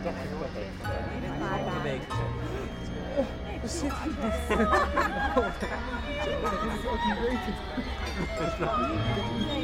Andere week. Wat zit hier? Dat wil ik ook niet weten.